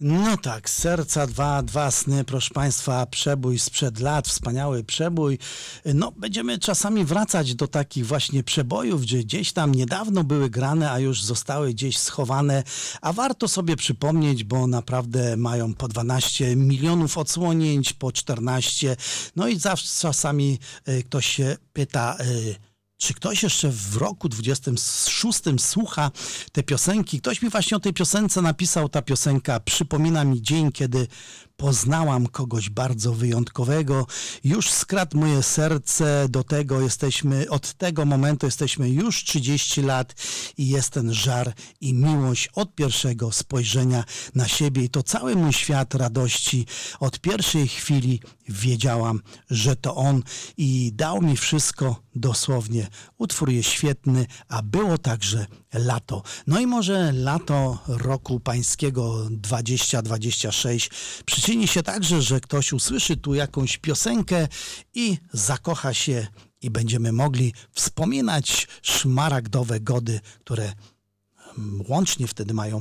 No tak, Serca 2, dwa sny, proszę Państwa, przebój sprzed lat, wspaniały przebój. No, będziemy czasami wracać do takich właśnie przebojów, gdzie gdzieś tam niedawno były grane, a już zostały gdzieś schowane, a warto sobie przypomnieć, bo naprawdę mają po 12 milionów odsłonięć, po 14, no i zawsze czasami ktoś się pyta, czy ktoś jeszcze w roku 26 słucha te piosenki? Ktoś mi właśnie o tej piosence napisał. Ta piosenka przypomina mi dzień, kiedy poznałam kogoś bardzo wyjątkowego. Już skradł moje serce, od tego momentu jesteśmy już 30 lat i jest ten żar i miłość od pierwszego spojrzenia na siebie. I to cały mój świat radości. Od pierwszej chwili wiedziałam, że to on i dał mi wszystko dosłownie. Utwór jest świetny, a było także lato. No i może lato roku pańskiego 2026 przyczyni się także, że ktoś usłyszy tu jakąś piosenkę i zakocha się i będziemy mogli wspominać szmaragdowe gody, które łącznie wtedy mają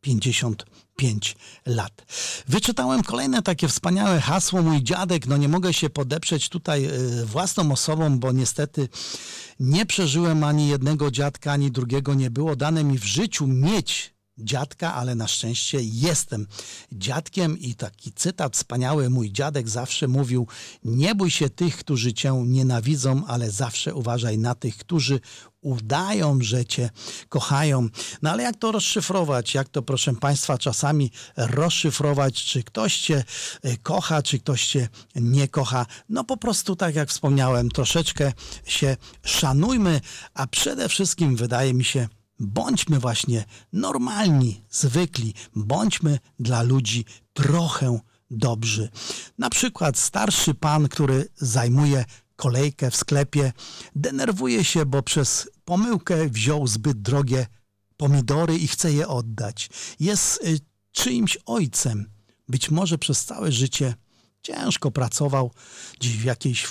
55 lat. Wyczytałem kolejne takie wspaniałe hasło. Mój dziadek, no nie mogę się podeprzeć tutaj własną osobą, bo niestety nie przeżyłem ani jednego dziadka, ani drugiego. Nie było dane mi w życiu mieć dziadka, ale na szczęście jestem dziadkiem i taki cytat wspaniały. Mój dziadek zawsze mówił: nie bój się tych, którzy cię nienawidzą, ale zawsze uważaj na tych, którzy udają, że cię kochają. No ale jak to rozszyfrować? Jak to, proszę Państwa, czasami rozszyfrować, czy ktoś cię kocha, czy ktoś cię nie kocha? No po prostu, tak jak wspomniałem, troszeczkę się szanujmy, a przede wszystkim wydaje mi się, bądźmy właśnie normalni, zwykli, bądźmy dla ludzi trochę dobrzy. Na przykład starszy pan, który zajmuje kolejkę w sklepie, denerwuje się, bo przez pomyłkę wziął zbyt drogie pomidory i chce je oddać. Jest czyimś ojcem. Być może przez całe życie ciężko pracował gdzieś w jakiejś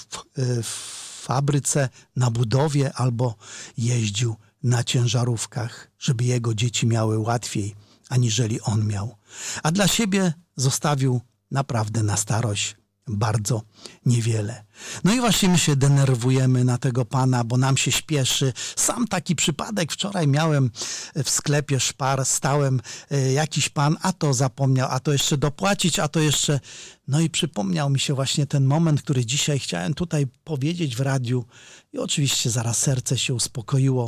fabryce, na budowie albo jeździł na ciężarówkach, żeby jego dzieci miały łatwiej, aniżeli on miał. A dla siebie zostawił naprawdę na starość bardzo niewiele. No i właśnie my się denerwujemy na tego pana, bo nam się śpieszy. Sam taki przypadek wczoraj miałem w sklepie Szpar, stałem, jakiś pan, a to zapomniał, a to jeszcze dopłacić, a to jeszcze... No i przypomniał mi się właśnie ten moment, który dzisiaj chciałem tutaj powiedzieć w radiu i oczywiście zaraz serce się uspokoiło,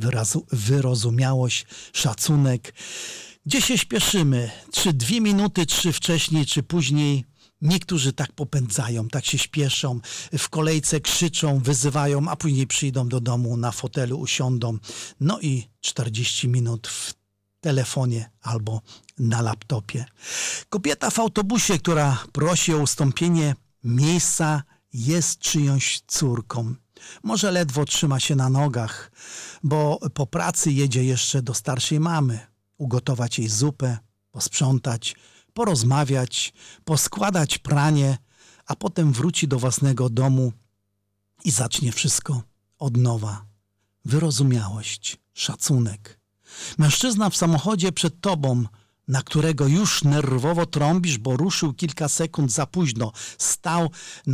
wyrozumiałość, szacunek. Gdzie się śpieszymy? Czy 2 minuty, czy wcześniej, czy później? Niektórzy tak popędzają, tak się śpieszą, w kolejce krzyczą, wyzywają, a później przyjdą do domu, na fotelu usiądą. No i 40 minut w telefonie albo na laptopie. Kobieta w autobusie, która prosi o ustąpienie miejsca, jest czyjąś córką. Może ledwo trzyma się na nogach, bo po pracy jedzie jeszcze do starszej mamy. Ugotować jej zupę, posprzątać, porozmawiać, poskładać pranie, a potem wróci do własnego domu i zacznie wszystko od nowa. Wyrozumiałość, szacunek. Mężczyzna w samochodzie przed tobą, na którego już nerwowo trąbisz, bo ruszył kilka sekund za późno. Stał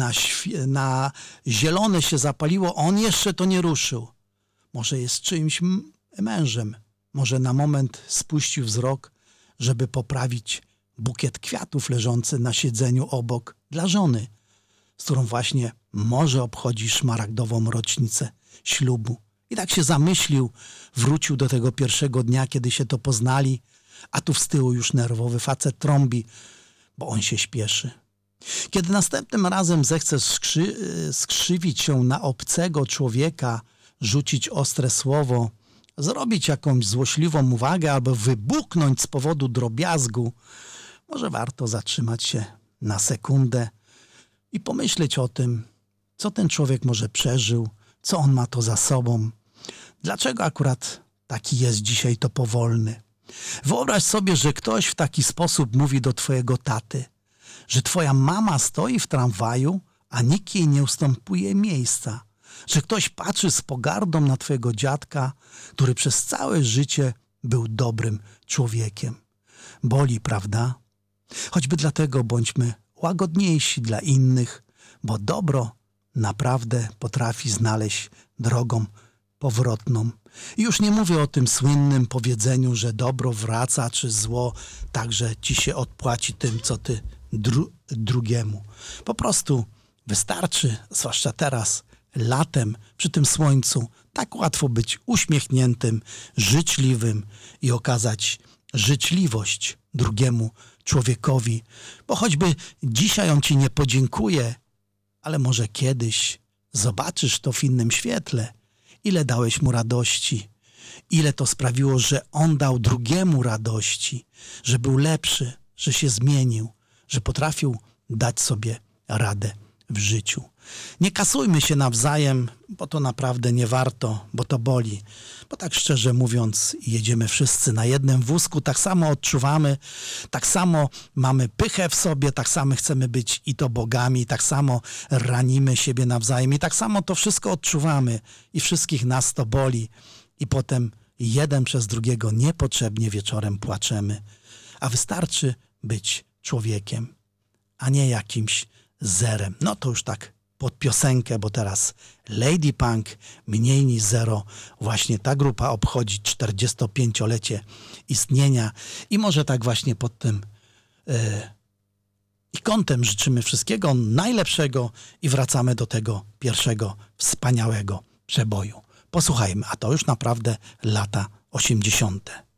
na zielone się zapaliło, on jeszcze to nie ruszył. Może jest czyimś mężem. Może na moment spuścił wzrok, żeby poprawić bukiet kwiatów leżący na siedzeniu obok dla żony, z którą właśnie może obchodzi szmaragdową rocznicę ślubu. I tak się zamyślił, wrócił do tego pierwszego dnia, kiedy się to poznali, a tu z tyłu już nerwowy facet trąbi, bo on się śpieszy. Kiedy następnym razem zechce skrzywić się na obcego człowieka, rzucić ostre słowo, zrobić jakąś złośliwą uwagę albo wybuchnąć z powodu drobiazgu, może warto zatrzymać się na sekundę i pomyśleć o tym, co ten człowiek może przeżył, co on ma to za sobą, dlaczego akurat taki jest dzisiaj to powolny. Wyobraź sobie, że ktoś w taki sposób mówi do twojego taty, że twoja mama stoi w tramwaju, a nikt jej nie ustępuje miejsca, że ktoś patrzy z pogardą na twojego dziadka, który przez całe życie był dobrym człowiekiem. Boli, prawda? Choćby dlatego bądźmy łagodniejsi dla innych, bo dobro naprawdę potrafi znaleźć drogą powrotną. I już nie mówię o tym słynnym powiedzeniu, że dobro wraca, czy zło także ci się odpłaci tym, co ty drugiemu. Po prostu wystarczy, zwłaszcza teraz, latem, przy tym słońcu, tak łatwo być uśmiechniętym, życzliwym i okazać życzliwość drugiemu człowiekowi, bo choćby dzisiaj on ci nie podziękuje, ale może kiedyś zobaczysz to w innym świetle, ile dałeś mu radości, ile to sprawiło, że on dał drugiemu radości, że był lepszy, że się zmienił, że potrafił dać sobie radę w życiu. Nie kasujmy się nawzajem, bo to naprawdę nie warto, bo to boli. Bo tak szczerze mówiąc, jedziemy wszyscy na jednym wózku, tak samo odczuwamy, tak samo mamy pychę w sobie, tak samo chcemy być i to bogami, tak samo ranimy siebie nawzajem i tak samo to wszystko odczuwamy i wszystkich nas to boli. I potem jeden przez drugiego niepotrzebnie wieczorem płaczemy. A wystarczy być człowiekiem, a nie jakimś zerem. No to już tak pod piosenkę, bo teraz Lady Punk, Mniej niż zero. Właśnie ta grupa obchodzi 45-lecie istnienia i może tak właśnie pod tym i kątem życzymy wszystkiego najlepszego i wracamy do tego pierwszego wspaniałego przeboju. Posłuchajmy, a to już naprawdę lata 80.